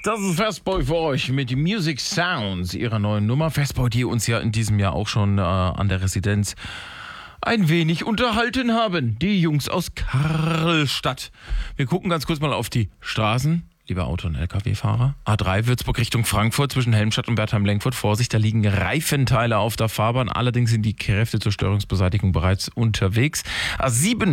Das ist Fastboy für euch mit Music Sounds, ihrer neuen Nummer. Fastboy, die uns ja in diesem Jahr auch schon an der Residenz ein wenig unterhalten haben. Die Jungs aus Karlstadt. Wir gucken ganz kurz mal auf die Straßen. Lieber Auto- und LKW-Fahrer. A3 Würzburg Richtung Frankfurt zwischen Helmstadt und Bertheim-Lenkfurt. Vorsicht, da liegen Reifenteile auf der Fahrbahn. Allerdings sind die Kräfte zur Störungsbeseitigung bereits unterwegs. A7